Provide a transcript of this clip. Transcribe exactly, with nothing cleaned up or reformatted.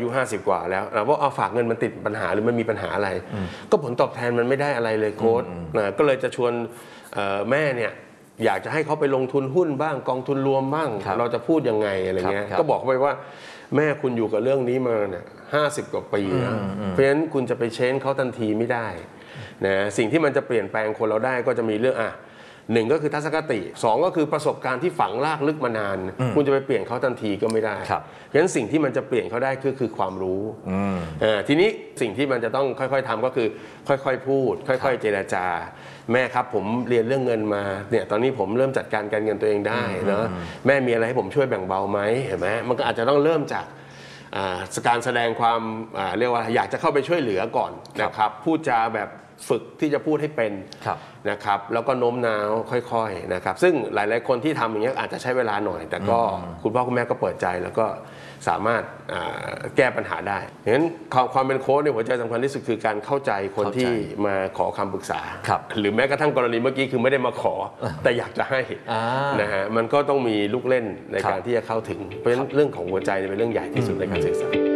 ยุห้าสิบกว่าแล้วเราว่าเอาฝากเงินมันติดปัญหาหรือมันมีปัญหาอะไรก็ผลตอบแทนมันไม่ได้อะไรเลยโค้ชนะก็เลยจะชวนแม่เนี่ยอยากจะให้เขาไปลงทุนหุ้นบ้างกองทุนรวมบ้างเราจะพูดยังไงอะไรเงี้ยก็บอกเขาไปว่าแม่คุณอยู่กับเรื่องนี้มาเนี่ยห้าสิบกว่าปีนะเพราะฉะนั้นคุณจะไปเช้นเขาทันทีไม่ได้นะสิ่งที่มันจะเปลี่ยนแปลงคนเราได้ก็จะมีเรื่องอ่ะหนึ่งก็คือทัศนคติสองก็คือประสบการณ์ที่ฝังลากลึกมานานคุณจะไปเปลี่ยนเขาทันทีก็ไม่ได้เพราะฉะนั้นสิ่งที่มันจะเปลี่ยนเขาได้คือคือความรู้ทีนี้สิ่งที่มันจะต้องค่อยๆทำก็คือค่อยๆพูดค่อยๆเจรจาแม่ครับผมเรียนเรื่องเงินมาเนี่ยตอนนี้ผมเริ่มจัดการการเงินตัวเองได้นะแม่มีอะไรให้ผมช่วยแบ่งเบาไหมเห็นไหมมันก็อาจจะต้องเริ่มจากการแสดงความเรียกว่าอยากจะเข้าไปช่วยเหลือก่อนนะครับพูดจาแบบฝึกที่จะพูดให้เป็นนะครับแล้วก็โน้มน้าวค่อยๆนะครับซึ่งหลายๆคนที่ทำอย่างนี้อาจจะใช้เวลาหน่อยแต่ก็คุณพ่อคุณแม่ก็เปิดใจแล้วก็สามารถแก้ปัญหาได้เพราะฉะนั้นความเป็นโค้ชในหัวใจสำคัญที่สุดคือการเข้าใจคนที่มาขอคำปรึกษาหรือแม้กระทั่งกรณีเมื่อกี้คือไม่ได้มาขอแต่อยากจะให้นะฮะมันก็ต้องมีลูกเล่นในการที่จะเข้าถึงเพราะฉะนั้นเรื่องของหัวใจเป็นเรื่องใหญ่ที่สุดในการศึกษา